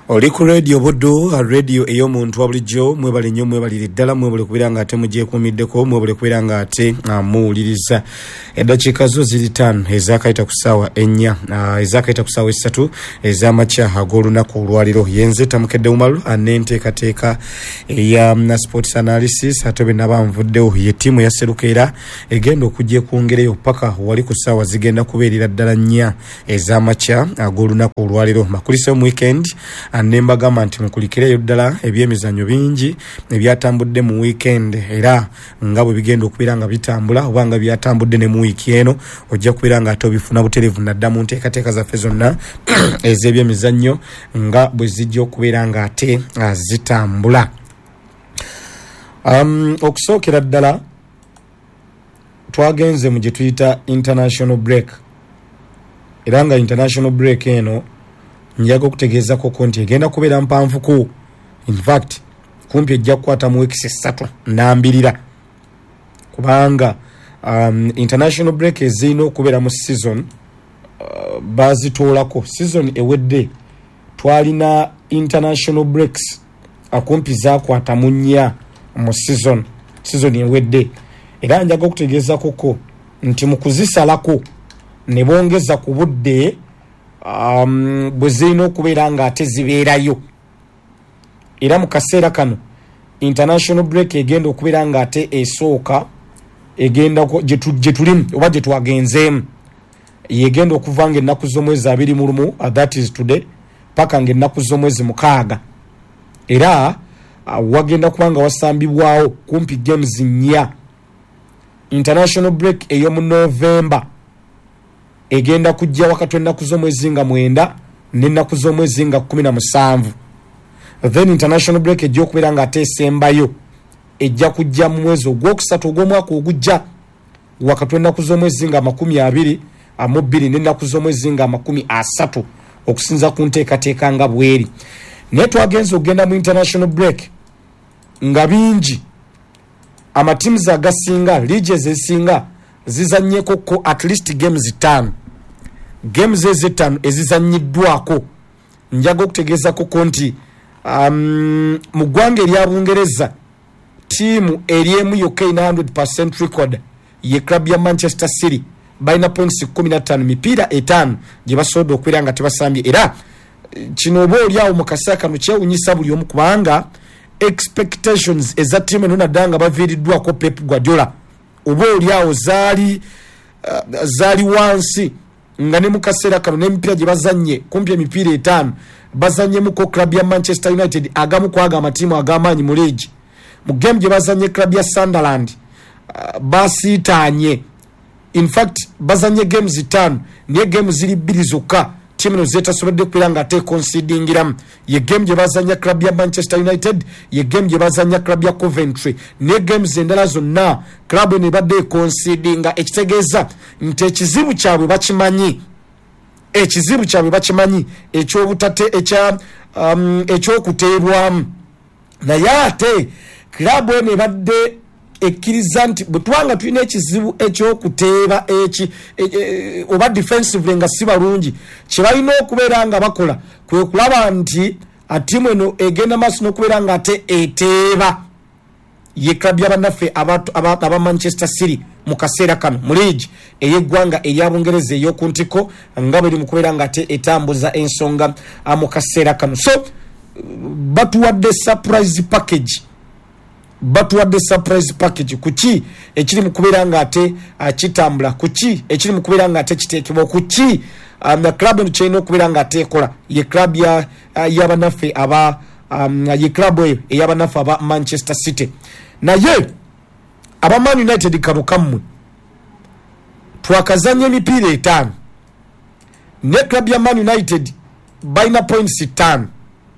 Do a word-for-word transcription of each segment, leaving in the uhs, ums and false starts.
Oli ku radio Buddu, radio eyo muntu wabulijjo mwebale nnyo mwebalire ddala mwebale kubira nga ate mugyeekuumiddeko mwebale kubira nga ate muwuliriza. Eddakiika zo ziri ttaano ezakayita ku ssaawa ennya ezakayita ku ssaawa essatu ez'amakya ag'olunaku olwaliro. Yenze Tamukedde Umaru anenteekateeka eya sports analysis ate bwe naba nvuddewo ye ttiimu ya Serukeera egenda okugyekwongereyo paka wali ku ssaawa zigenda kubeerera ddala nnya ez'amakya ag'olunaku olwaliro. Makuliso mu weekend anemba gamba nti mukulikireyo ddala ebyemizannyo bingi ebyatambudde mu weekend era nga bwe bigenda okubeera nga bitambula oba nga byatambudde ne mu wiiki eno ojja kubeera nga ate obifuna butereevu nadda mu nteekateeka zaffe zonna ez'ebyemizannyo nga bwe zijja okubeera nga ate zitambula. Um, okusookera ddala twagenze mu gye tuyita international break era nga international break eno njaga okutegeeza ko nti egenda kubeera mpanvuko. In fact kumpi ejja kukwata mu weeks essatu nambirira kubanga um, international break ezirina okubeera mu season uh, bazitoolako. Season ewedde twalina international breaks akumpi zakwata mu nnya mu season season ewedde era njaga okutegeeza koko nti mu kuzisalako ne bongeza ku budde um, bwe zirina okubeera nga ate zibeerayo era mu kaseera kano international break egenda okubeera nga ate esooka egenda gye tulimu oba gye twagenzeemu yegenda okuva nga ennaku z'omwezi abiri mu lumu that is today paka nga ennaku z'omwezi mukaaga era uh, wagenda kubanga wasambibwawo kumpi games nnya. International break eyo mu November egenda kujja wakati w'ennaku z'omwezi nga mwenda n'ennaku z'omwezi nga kumi na musanvu. Then international break ejja okubeera nga ate esembayo ejja kujja mu mwezi ogwokusatu ogw'omwaka ogujja wakati w'ennaku z'omwezi nga makumi abiri mu bbiri n'ennaku z'omwezi nga makumi asatu okusinza ku nteekateeka nga bweri. Naye twagenza okugenda mu international break nga bingi amatiimu agasinga leagues ezisinga zizannyeko ko at least games ttaano. Games ez'ettaano ezizannyiddwako njaga okutegeeza koko nti um, mu ggwanga erya Bungereza tiimu eriemu yokka ina one hundred percent record ye club ya Manchester City balina points kumi na ttaano mipiira etaano gye basobodde okubeera nga tebasambye era kino oba oli awo mu kaseera kano kyewunyisa buli omu kubanga expectations eza tiimu eno nadda nga baviiriddwako Pep Guardiola oba oli awo zaali uh, zaali wansi nga ne mu kaseera kano n'emipiira gye bazannye kumpi emipiira etaano bazannyemuko club ya Manchester United agamu kwaga amatiimu ag'amaanyi mu leegi. Mu game gye bazannye club ya Sunderland uh, basiitaanye. In fact bazannye games ttaano naye games ziri bbiri zokka tiimu eno zetasobodde okubeera nga ate concedingiramu. Ye game gye bazanya club ya Manchester United, ye game gye bazanya club ya Coventry, ne games endala zonna club eno ebadde concedinga, ekitegeeza nti ekizibu kyabwe bakimanyi ekizibu kyabwe bakimanyi ekyobutate ekya um, ekyokuteebwamu. Naye ate club eno ebadde ekkiriza nti bwe tubanga tulina ekizibu ekyokuteeba eki e, e, oba defensively nga si balungi kye balina okubeera nga bakola kwe kulaba nti atiimu eno egenda maaso n'okubeera nga ate eteeba ye club y'abannaffe aba, aba Manchester City mu kaseera kano mu leegi ey'eggwanga erya Bungereza ey'oku ntiko nga bweri mu kubeera nga ate etambuza ensonga mu kaseera kano. So batuwadde surprise package batuwadde surprise package kuki ekiri mu kubeera nga ate uh, kitambula kuki ekiri mu kubeera nga ate kiteekebwa kuki um, club eno kyerina okubeera nga ate ekola ye club ya uh, y'abannaffe aba um, ye club eyo ey'abannaffe aba Manchester City. Naye aba Man United kano kammwe twakazanya emipiira etaano ne club ya Man United balina points ttaano.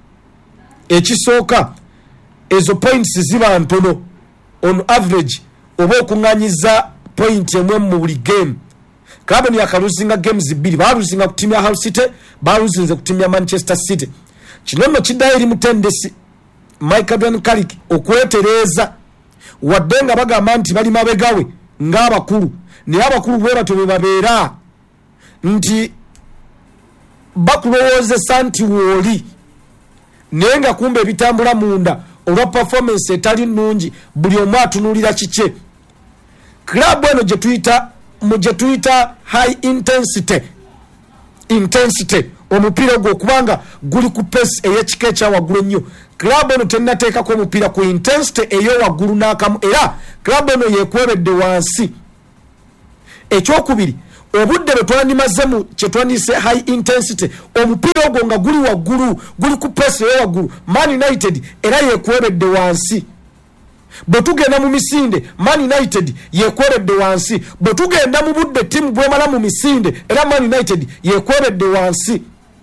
Ekisooka ezo points ziba ntono on average oba okuŋŋanyiza point emwe mu buli game. Club ni yakaluzinga games bbiri, baluzinga ku timu ya Hull City, baluzinze ku timu ya Manchester City. Kino nno kiddayo eri mutendesi Michael Carrick okwetereeza wadde nga bagamba nti bali mabegawe ng'abakulu naye abakulu bwe batyo bwe babeera nti bakulowoozesa nti wooli nenga kumbe bitambula munda olwa performance etali nungi buli omu atunulira kike. Club eno gye tuyita mu gye tuyita high intensity intensity omupiira gwo kubanga guli ku pace ey'ekika ekya waggulu nnyo. Club eno tennateekako omupiira ku intensity ey'owaggulu n'akamu era club eno yeekwebedde wansi. Ekyokubiri obudde bwe twandimaze mu kye twandise high intensity omupiira ogwo nga guli waggulu guli ku pace ey'owaggulu Man United era yeekwebedde wansi. Bwe tugenda mu misinde Man United yeekwebedde wansi. Bwe tugenda mu budde timu bwemala mu misinde era Man United yeekwebedde wansi.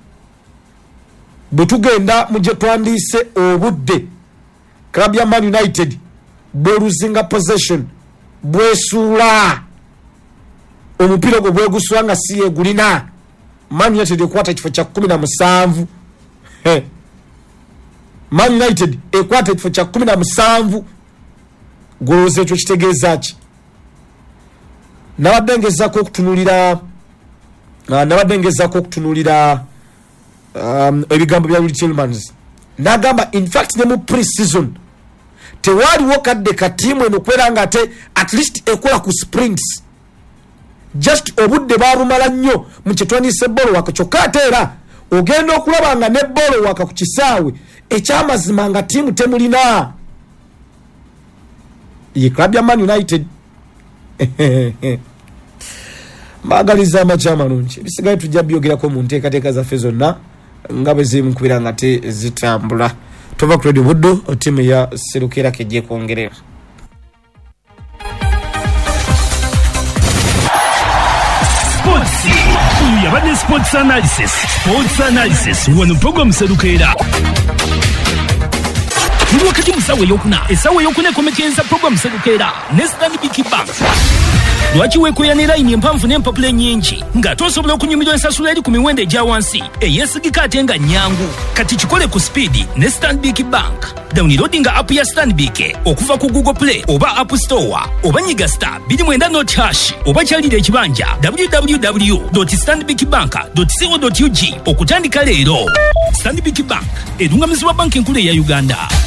Bwe tugenda mu gye twandiise obudde club ya Man United bweruzinga possession bwesuula omupiira gwo bwegusula nga si yegulina Man United ekwata ekifo kya kumi na musanvu. Man United ekwata ekifo kya kumi na musanvu. Golooza ekyo kitegeeza ki? Nabadde ngezaako okutunulira nabadde ngezaako okutunulira um, ebigambo bya Willy Tillmans. N'agamba in fact ne mu pre-season tewaaliwo kadde ka tiimu eno kwera nga ate at least ekola ku sprints. Just obudde barumala nnyo mu kitwanise bolo waka kyokka ate era ogenda okulaba nga ne bolo waka ku kisaawe ekyamazima nga tiimu temulina. Ye club ya Man United magaliza amakya amalungi bisigaye tujja byogerako mu nteekateeka zaffe zonna nga bwe ziri mu kubira nga te zitambula. Tova ku Radio Buddo tiimu ya Serukera kejje kwongerera. Sports yabadde sports analysis sports analysis wano program Serukera. Ndi wakati musawe yokuna esawe yokuna komekenza program Serukera ne Stanbic Bank. Lwaki wekoyanira ine mpamvu n'empapula nyingi nga tosobola okunyumirwa ensasula eri ku miwendo egya wansi eyesigika ate nga nyangu kati kikole ku speed ne Stanbic Bank. Downloadinga app ya Stanbic okuva ku Google Play oba App Store oba nyiga star two nine not hash oba kyalira ekibanja w w w dot stanbic bank dot co dot u g okutandika leero. Stanbic Bank erungamizibwa banka enkulu ya Uganda.